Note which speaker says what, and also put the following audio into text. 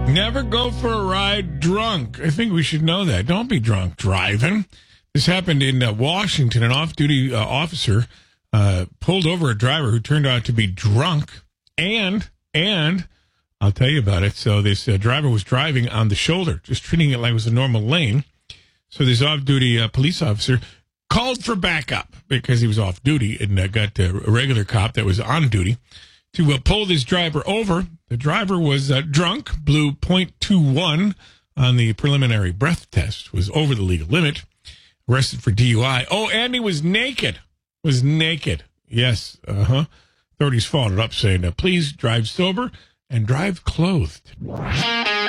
Speaker 1: Never go for a ride drunk. I think we should know that. Don't be drunk driving. This happened in Washington. An off-duty officer pulled over a driver who turned out to be drunk. And I'll tell you about it. So this driver was driving on the shoulder, just treating it like it was a normal lane. So this off-duty police officer called for backup because he was off duty and got a regular cop that was on duty to pull this driver over. The driver was drunk, blew .21 on the preliminary breath test, was over the legal limit, arrested for DUI. Oh, and he was naked. Yes, Authorities followed it up saying, please drive sober and drive clothed.